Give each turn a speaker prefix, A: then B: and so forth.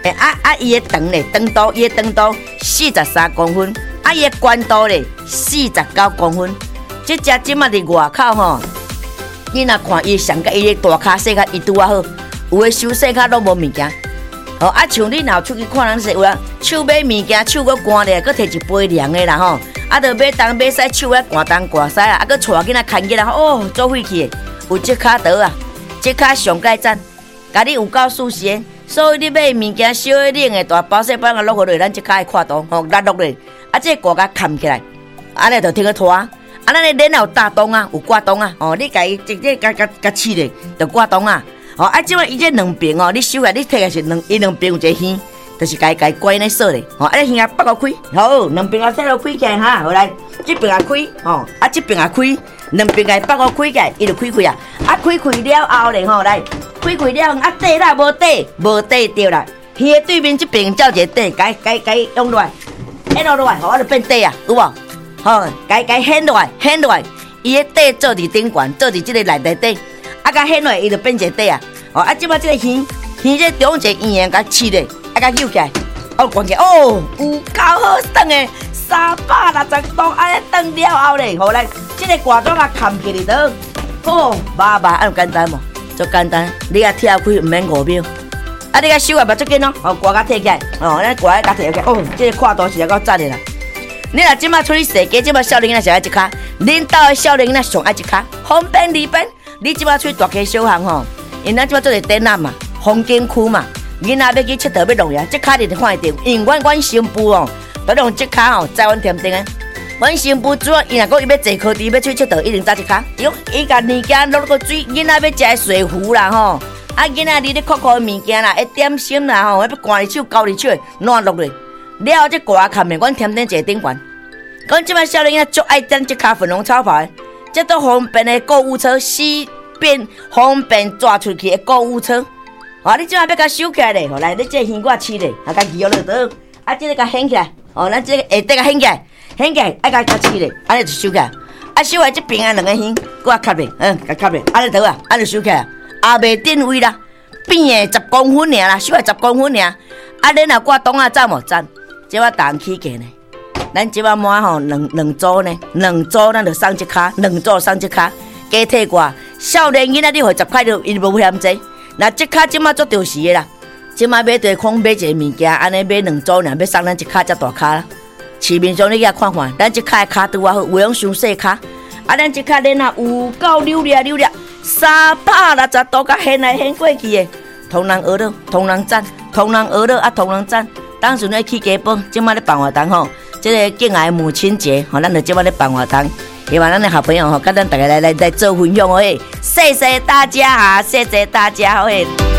A: 伊的长咧，伊的长度43公分，伊的宽度咧49公分。这只即马伫外口吼，你若看伊上甲伊的大骹细骹伊拄啊好，有诶手细骹拢无物件。哦，像你若出去看人说有人手买物件，手佫干咧，佫摕一杯凉的啦吼，着买东买西，手啊干东干西啊，佫带囡仔牵起来，哦，做废气的。有这卡刀啊，这卡上盖赞，甲你有够舒适的。所以你买物件小的、冷的、大包细包啊，落落来，咱这卡的看洞吼，拉落来，这个挂甲扛起来，安尼就听个拖。咱的脸有大洞啊，有挂洞啊，哦，你家直接甲刺咧，就挂洞啊，哦，即摆伊这两边哦，你手下你摕个是两边有一个耳，就是家关咧锁咧，哦，耳耳拔个开，好，两边塞落开起来哈，好来，这边开，哦，这边开，两边拔个开起来，伊就开啊，开了后咧，吼，来，开了，底啦无底掉啦，耳对面这边照一个底，该用落来，落来，好，就变底啊，有无？吼，该掀落来，伊的底做伫顶悬，做伫即个内底，甲掀落来，伊就变一个底啊。哦，即摆即个鱼这中一个圆甲刺咧，甲扭起来，哦，关起来，哦，有够好转的，360度，安尼转了后咧，好来，即个挂刀甲扛起哩倒，哦，麻安简单无？足简单，你啊跳开毋免5秒，你个手也袂足紧哦，哦，挂甲摕起来，哦，咱挂甲摕起来，哦，即个看图是够赞的啦。你若即马出去踅街，即马少年仔上爱一卡，恁兜的少年仔上爱一卡，方便利便。你即马出去大街小巷吼，因咱即马做个展览嘛，风景区嘛，囡仔要去佚佗要弄呀，即卡你就看得到。因为阮新妇哦，都用即卡吼，在阮添丁的。阮新妇主要伊若讲伊要坐柯池要出去佚佗，一定搭即卡。伊甲物件落个水，囡仔要食水壶啦吼，囡仔你咧酷的物件啦，点心啦吼，要灌入手、交入手的，烂落来。了后，这挂卡面，阮添顶一个顶悬。阮即摆少年仔足爱等这卡粉红超跑的，这都方便的购物车，方便抓出去的购物车。你即摆要甲收起来咧，来，你这耳我刺咧，甲移落倒，这个甲掀起来，咱这个下底甲掀起来，甲刺咧，安尼就收起来。收来这边两个耳，搁卡咧，甲卡咧，安尼倒啊，安尼收起来，也袂定位啦，边的10公分尔啦，收来10公分尔。你若挂洞啊，赞无赞？即摆重起价呢，咱即摆满吼两组呢，两组咱就送一卡，两组送一卡，加体挂。少年囡仔你互10块就伊无嫌济，那这卡即摆足着时的啦，即摆买地空买一个物件，安尼买两组尔，要送咱一卡才大卡啦。市面上你遐看看，咱这卡的卡拄啊好，有用伤细卡，咱这卡恁啊有够溜咧，360度甲掀来掀过去的，同人学了，同人赞，同人赞。当时咧去家宝，即摆咧办活动吼，即个敬爱母亲节，吼，咱就即摆咧办活动，希望咱的好朋友吼，甲咱大家来做分享哦，谢谢大家啊，谢谢大家哦。